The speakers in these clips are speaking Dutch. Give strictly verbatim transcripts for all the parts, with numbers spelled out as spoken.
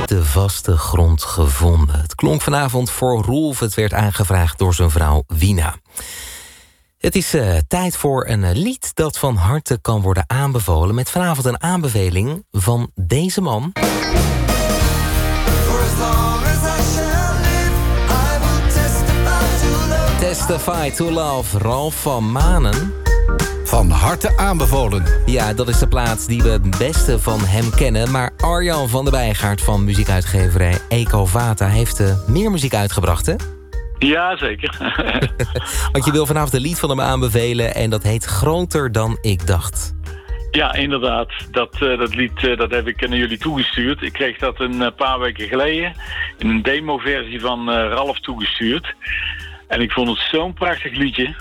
de vaste grond gevonden. Het klonk vanavond voor Roelf. Het werd aangevraagd door zijn vrouw Wina. Het is uh, tijd voor een uh, lied dat van harte kan worden aanbevolen. Met vanavond een aanbeveling van deze man. Testify to Love, Ralf van Manen. Van harte aanbevolen. Ja, dat is de plaats die we het beste van hem kennen. Maar Arjan van der Bijgaard van muziekuitgeverij Ecovata heeft uh, meer muziek uitgebracht, hè? Ja, zeker. Want je wil vanavond een lied van hem aanbevelen en dat heet Groter dan ik dacht. Ja, inderdaad. Dat, uh, dat lied uh, dat heb ik naar jullie toegestuurd. Ik kreeg dat een uh, paar weken geleden in een demoversie van uh, Ralf toegestuurd. En ik vond het zo'n prachtig liedje.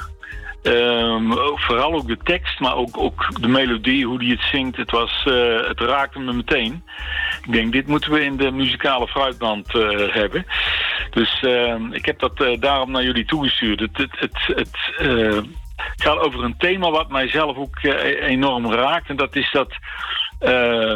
Um, vooral ook de tekst, maar ook, ook de melodie, hoe die het zingt. Het, was, uh, het raakte me meteen. Ik denk, dit moeten we in de muzikale fruitband uh, hebben. Dus uh, ik heb dat uh, daarom naar jullie toegestuurd. Het, het, het, het uh, gaat over een thema wat mijzelf ook uh, enorm raakt. En dat is dat uh,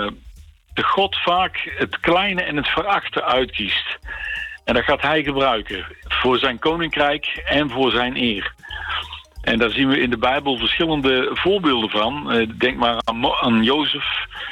de God vaak het kleine en het verachte uitkiest. En dat gaat hij gebruiken voor zijn koninkrijk en voor zijn eer. En daar zien we in de Bijbel verschillende voorbeelden van. Uh, denk maar aan, Mo- aan Jozef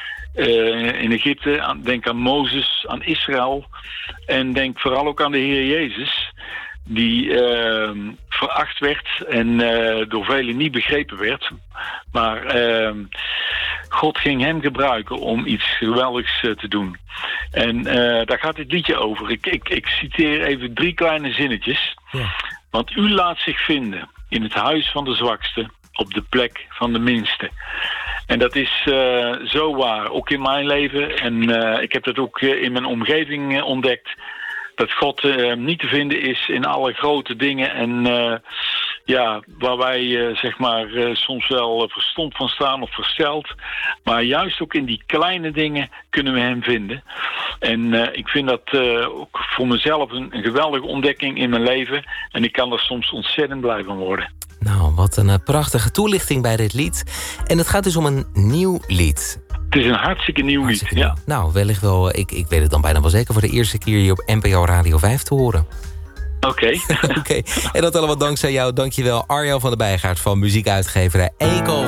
uh, in Egypte. Aan, denk aan Mozes, aan Israël. En denk vooral ook aan de Heer Jezus. Die uh, veracht werd en uh, door velen niet begrepen werd. Maar uh, God ging hem gebruiken om iets geweldigs uh, te doen. En uh, daar gaat dit liedje over. Ik, ik, ik citeer even drie kleine zinnetjes. Ja. Want u laat zich vinden in het huis van de zwakste, op de plek van de minste. En dat is uh, zo waar, ook in mijn leven. En uh, ik heb dat ook uh, in mijn omgeving uh, ontdekt. Dat God uh, niet te vinden is in alle grote dingen. En uh, ja, waar wij uh, zeg maar uh, soms wel uh, verstomd van staan of versteld. Maar juist ook in die kleine dingen kunnen we hem vinden. En uh, ik vind dat uh, ook voor mezelf een, een geweldige ontdekking in mijn leven. En ik kan er soms ontzettend blij van worden. Nou, wat een uh, prachtige toelichting bij dit lied. En het gaat dus om een nieuw lied. Het is een hartstikke nieuw hartstikke lied, nieuw. ja. Nou, wellicht wel, ik, ik weet het dan bijna wel zeker... voor de eerste keer hier op N P O Radio vijf te horen. Oké. Okay. Oké, okay. En dat allemaal dankzij jou. Dankjewel, Arjan van der Bijgaard van muziekuitgeverij Eco.